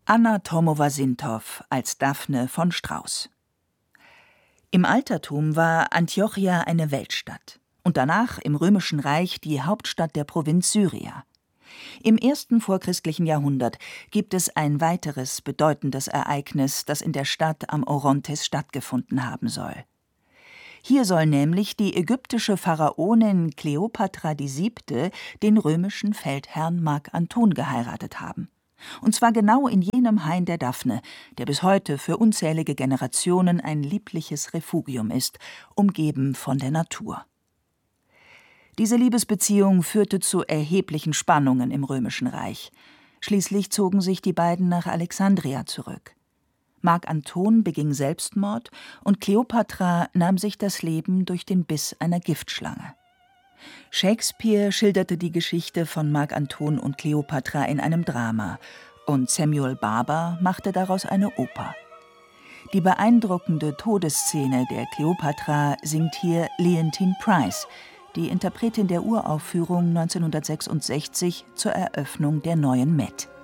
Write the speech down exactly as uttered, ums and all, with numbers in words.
Anna Tomowa-Sintow als Daphne von Strauß. Im Altertum war Antiochia eine Weltstadt und danach im Römischen Reich die Hauptstadt der Provinz Syria. Im ersten vorchristlichen Jahrhundert gibt es ein weiteres bedeutendes Ereignis, das in der Stadt am Orontes stattgefunden haben soll. Hier soll nämlich die ägyptische Pharaonin Kleopatra die Siebte den römischen Feldherrn Mark Anton geheiratet haben. Und zwar genau in jenem Hain der Daphne, der bis heute für unzählige Generationen ein liebliches Refugium ist, umgeben von der Natur. Diese Liebesbeziehung führte zu erheblichen Spannungen im Römischen Reich. Schließlich zogen sich die beiden nach Alexandria zurück. Mark Anton beging Selbstmord und Kleopatra nahm sich das Leben durch den Biss einer Giftschlange. Shakespeare schilderte die Geschichte von Mark Anton und Kleopatra in einem Drama und Samuel Barber machte daraus eine Oper. Die beeindruckende Todesszene der Kleopatra singt hier Leontyne Price, die Interpretin der Uraufführung neunzehnhundertsechsundsechzig zur Eröffnung der neuen Met.